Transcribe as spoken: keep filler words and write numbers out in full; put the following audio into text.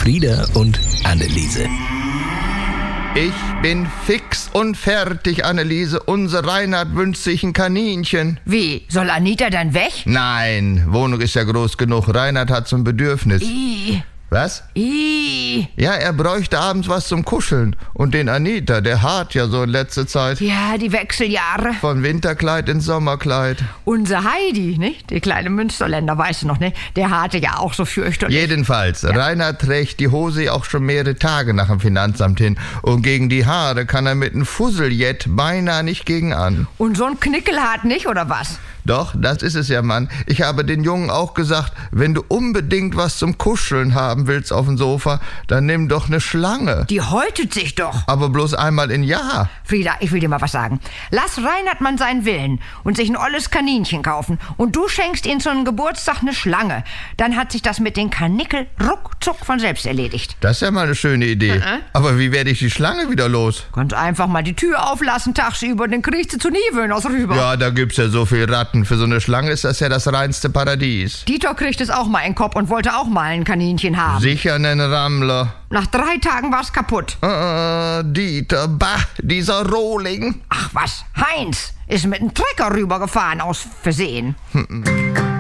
Frieda und Anneliese. Ich bin fix und fertig, Anneliese. Unser Reinhard wünscht sich ein Kaninchen. Wie, soll Anita dann weg? Nein, Wohnung ist ja groß genug. Reinhard hat so ein Bedürfnis. Ih, Was? ih. Ja, er bräuchte abends was zum Kuscheln. Und den Anita, der hart ja so in letzter Zeit. Ja, die Wechseljahre. Von Winterkleid ins Sommerkleid. Unser Heidi, nicht? Die kleine Münsterländer, weißt du noch, nicht? Der hatte ja auch so fürchterlich. Jedenfalls, Reinhard trägt die Hose auch schon mehrere Tage nach dem Finanzamt hin. Und gegen die Haare kann er mit einem Fusseljet beinahe nicht gegen an. Und so ein Knickelhart nicht, oder was? Doch, das ist es ja, Mann. Ich habe den Jungen auch gesagt, wenn du unbedingt was zum Kuscheln haben willst auf dem Sofa, dann nimm doch eine Schlange. Die häutet sich doch. Aber bloß einmal im Jahr. Frieda, ich will dir mal was sagen. Lass Reinhard mal seinen Willen und sich ein olles Kaninchen kaufen. Und du schenkst ihm zu einem Geburtstag eine Schlange. Dann hat sich das mit den Karnickel ruckzuck von selbst erledigt. Das ist ja mal eine schöne Idee. Mhm. Aber wie werde ich die Schlange wieder los? Ganz einfach mal die Tür auflassen tagsüber, dann kriegst du zu Niewöhners rüber. Ja, da gibt's ja so viel Ratten. Für so eine Schlange ist das ja das reinste Paradies. Dieter kriegt es auch mal in den Kopf und wollte auch mal ein Kaninchen haben. Sicher einen Rammler. Nach drei Tagen war's kaputt. Ah, Dieter, bah, dieser Rohling. Ach was, Heinz ist mit dem Trecker rübergefahren aus Versehen.